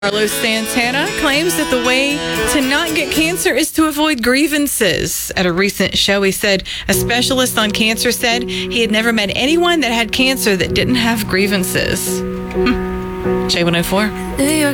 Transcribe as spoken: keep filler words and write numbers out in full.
Carlos Santana claims that the way to not get cancer is to avoid grievances. At a recent show, he said a specialist on cancer said he had never met anyone that had cancer that didn't have grievances. J one oh four.